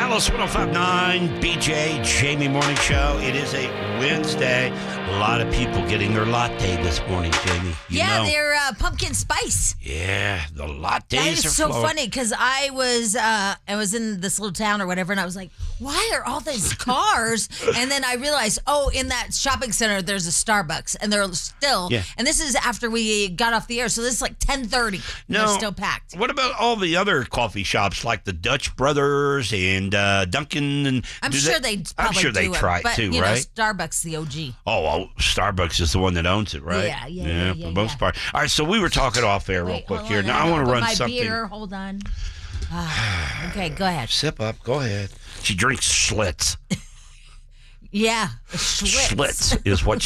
Alice 105.9, BJ, Jamie Morning Show. It is a Wednesday. A lot of people getting their latte this morning, Jamie. They're pumpkin spice. Yeah, the lattes That is are so flowing. funny because I was in this little town or whatever, and I was like, why are all these cars? And then I realized, in that shopping center, there's a Starbucks, and they're still, and this is after we got off the air, so this is like 10:30. No, they're still packed. What about all the other coffee shops like the Dutch Brothers and Dunkin'? And I'm sure they try but, too, you right? know, Starbucks, the OG. Oh, Starbucks is the one that owns it, right? Yeah, for the most part. All right, so we were talking off air real quick here. Now I want to run something. Beer, hold on. Okay, go ahead. Sip up. Go ahead. She drinks Schlitz. Yeah, Schlitz. Schlitz is what